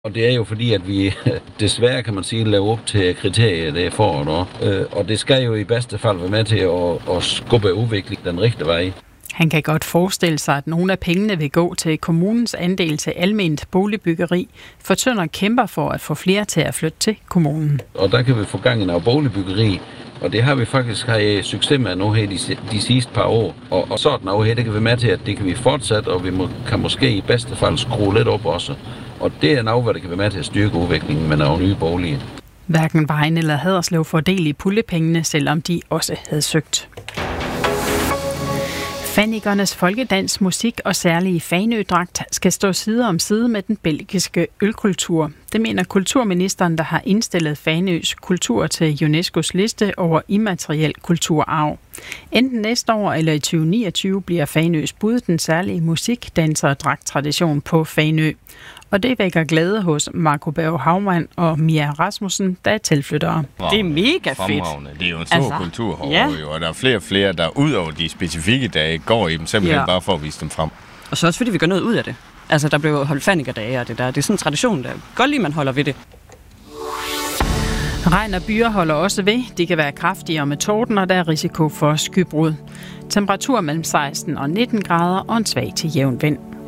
Og det er jo fordi, at vi desværre, kan man sige, laver op til kriterier, det er foråret. Og det skal jo i bedste fald være med til at skubbe udviklingen den rigtige vej. Han kan godt forestille sig, at nogle af pengene vil gå til kommunens andel til alment boligbyggeri, for Tønder kæmper for at få flere til at flytte til kommunen. Og der kan vi få gang i noget boligbyggeri, og det har vi faktisk succes med nu her de sidste par år. Og sådan noget her, det kan vi med til, at det kan vi fortsætte, og vi kan måske i bedste fald skrue lidt op også. Og det er noget, hvad det kan være med til at styrke udviklingen med nogle nye boliger. Hverken Vejen eller Haderslev får del i puljepengene, selvom de også havde søgt. Fanikernes folkedans, musik og særlige Fanø-dragt skal stå side om side med den belgiske ølkultur. Det mener kulturministeren, der har indstillet Fanøs kultur til UNESCO's liste over immateriel kulturarv. Enten næste år eller i 2029 bliver Fanøs bud den særlige musik-, danser- og dragttradition på Fanø. Og det vækker glæde hos Marco Berg Havmann og Mia Rasmussen, der er tilflyttere. Det er mega fedt. Det er jo en stor kultur herovre, og der er flere og flere, der ud over de specifikke dage går i dem, simpelthen bare for at vise dem frem. Og så også fordi vi gør noget ud af det. Altså, der blev holdt fanikerdage og det der. Det er sådan en tradition, der godt lige, man holder ved det. Regn og byer holder også ved. De kan være kraftigere med torden, og der er risiko for skybrud. Temperatur mellem 16 og 19 grader og en svag til jævn vind.